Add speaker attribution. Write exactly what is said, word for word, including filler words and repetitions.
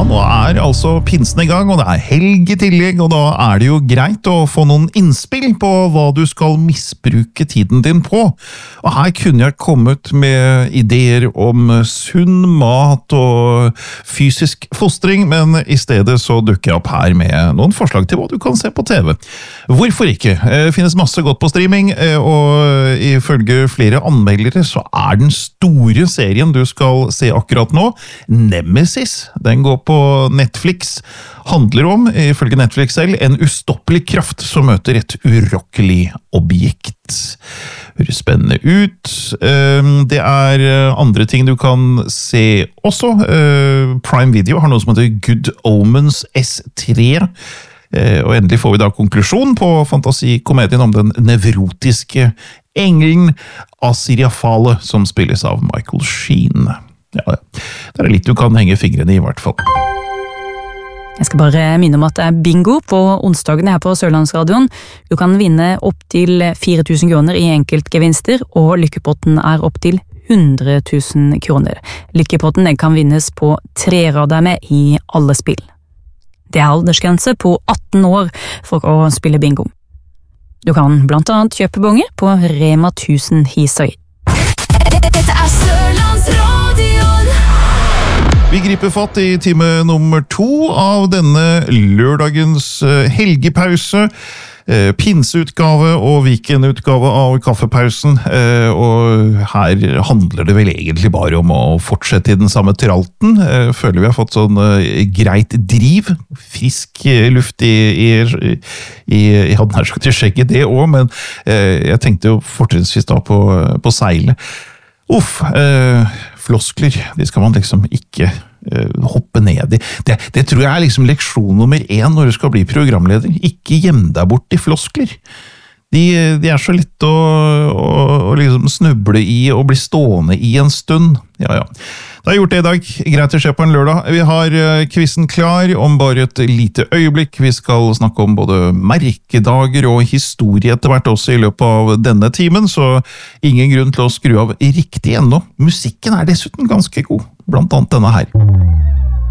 Speaker 1: nå er altså pinsen i gang, og det er helg i tillegg, og da er det jo greit å få noen innspill på hva du skal misbruke tiden din på. Og her kunne jeg kommet med ideer om sunn mat og fysisk fostring, men i stedet så dukker jeg opp her med noen forslag til hva du kan se på T V. Hvorfor ikke? Det finnes masse godt på streaming, og ifølge flere anmeldere så er den store serien du skal se akkurat nå, Nemesis. Den går på Netflix, handler om, ifølge Netflix selv, en ustoppelig kraft som møter et urokkelig objekt. Høres spennende ut. Det er andre ting du kan se også. Prime Video har noe som heter Good Omens S tre, og endelig får vi da konklusjon på fantasikomedien om den nevrotiske engelen Asirafale, som spilles av Michael Sheen. Ja, det er litt du kan henge fingrene i, i hvert fall.
Speaker 2: Jeg skal bare minne om at det er bingo på onsdagene her på Sørlandsradioen. Du kan vinne opp til fire tusen kroner i enkeltgevinster, og lykkepotten er opp til hundre tusen kroner. Lykkepotten kan vinnes på tre rader med i alle spill. Det er aldersgrense på atten år for å spille bingo. Du kan blant annet kjøpe bonge på Rema tusen Hisøy.
Speaker 3: Dette er Sørlandsradioen.
Speaker 1: Vi griper fatt i time nummer to av denne lørdagens helgepause. Pinseutgave og weekendutgave av kaffepausen, og her handler det vel egentlig bare om å fortsette i den samme tralten. Føler vi har fått sånn greit driv, frisk luft i, i, i, i hadde nær sagt til skjegget det også, men jeg tenkte jo fortrinnsvis da på, på seilet. Uff, floskler, de skal man liksom ikke hoppe ned i. Det, det tror jeg er liksom leksjon nummer én når du skal bli programleder. Ikke gjem deg bort i floskler. De, de er så lett å, å, å liksom snuble i og bli stående i en stund. Ja, ja. Da har jeg gjort det i dag. Greit å se på en lørdag. Vi har quizen klar om bare et lite øyeblikk. Vi skal snakke om både merkedager og historie etter hvert også i løpet av denne timen, så ingen grunn til å skru av riktig ennå. Musikken er dessuten ganske god, blant annet denne her.